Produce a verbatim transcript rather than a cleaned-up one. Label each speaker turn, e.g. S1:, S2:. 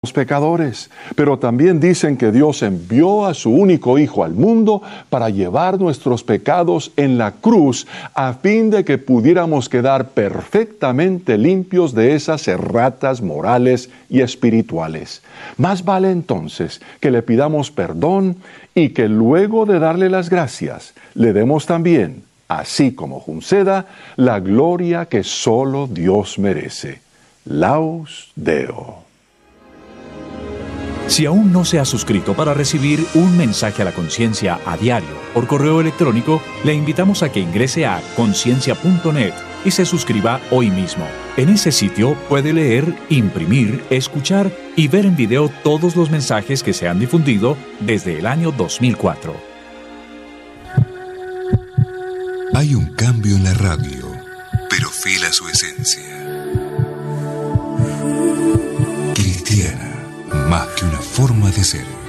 S1: los pecadores, pero también dicen que Dios envió a su único Hijo al mundo para llevar nuestros pecados en la cruz a fin de que pudiéramos quedar perfectamente limpios de esas erratas morales y espirituales. Más vale entonces que le pidamos perdón y que luego de darle las gracias, le demos también, así como Junceda, la gloria que solo Dios merece. Laus Deo.
S2: Si aún no se ha suscrito para recibir un mensaje a la conciencia a diario por correo electrónico, le invitamos a que ingrese a conciencia punto net y se suscriba hoy mismo. En ese sitio puede leer, imprimir, escuchar y ver en video todos los mensajes que se han difundido desde el año dos mil cuatro.
S3: Hay un cambio en la radio, pero fiel a su esencia. Cristiana, más que una forma de ser.